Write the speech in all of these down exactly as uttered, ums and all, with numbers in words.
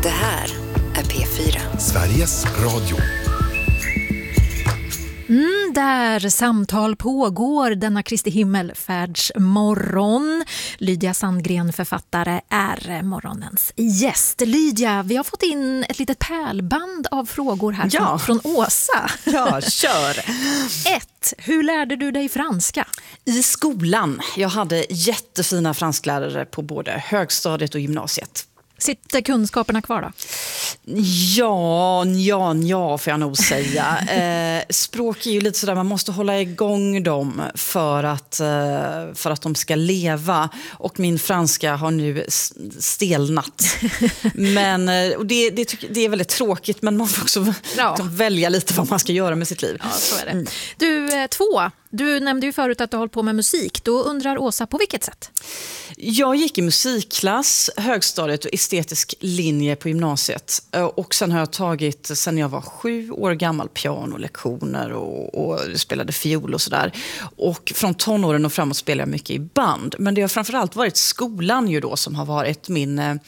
Det här är P fyra. Sveriges Radio. Mm, där samtal pågår denna Kristi himmelfärdsmorgon. Lydia Sandgren, författare, är morgonens gäst. Lydia, vi har fått in ett litet pärlband av frågor här ja. från, från Åsa. Ja, kör. ett. Hur lärde du dig franska? I skolan. Jag hade jättefina fransklärare på både högstadiet och gymnasiet. Sitter kunskaperna kvar då? Ja, ja, ja får jag nog säga. Eh, språk är ju lite sådär, man måste hålla igång dem för att, eh, för att de ska leva. Och min franska har nu stelnat. Men, och det, det, det är väldigt tråkigt, men man får också ja. välja lite vad man ska göra med sitt liv. Ja, så är det. Mm. Du, två. Du nämnde ju förut att du har hållit på med musik. Då undrar Åsa, på vilket sätt? Jag gick i musikklass, högstadiet och estetisk linje på gymnasiet. Och sen har jag tagit, sen jag var sju år gammal, pianolektioner och, och spelade fiol och sådär. Och från tonåren och framåt spelade jag mycket i band. Men det har framförallt varit skolan ju då som har varit min, eh,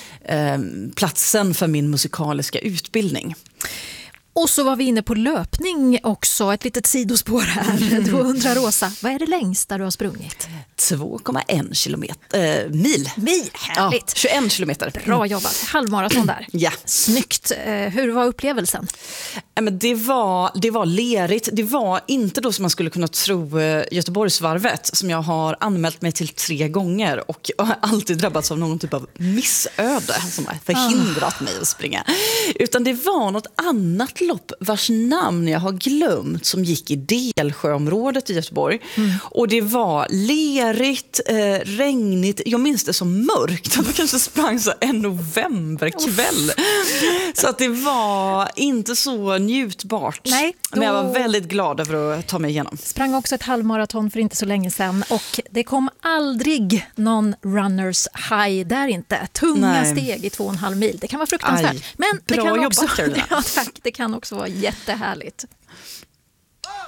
platsen för min musikaliska utbildning. Och så var vi inne på löpning också, ett litet sidospår här. Då undrar Rosa, vad är det längsta du har sprungit? två komma en kilometer, äh, mil. Mil, härligt. Ja, tjugoen kilometer. Bra jobbat, halvmaraton där. Ja. Snyggt. Hur var upplevelsen? Ja, men det, var, det var lerigt. Det var inte då som man skulle kunna tro Göteborgsvarvet som jag har anmält mig till tre gånger och har alltid drabbats av någon typ av missöde som har förhindrat mig att springa. Utan det var något annat lopp vars namn jag har glömt som gick i Delsjöområdet i Göteborg. Mm. Och det var lerigt, eh, regnigt. Jag minns det som mörkt. Jag kanske sprang så en novemberkväll. Så att det var inte så njutbart. Nej, då... Men jag var väldigt glad över att ta mig igenom. Sprang också ett halvmaraton för inte så länge sedan. Och det kom aldrig någon runners high där inte. Tunga Nej. steg i två och en halv mil. Det kan vara fruktansvärt. Aj, Men det bra kan jobbat, också, ja, tack, det kan också vara jättehärligt.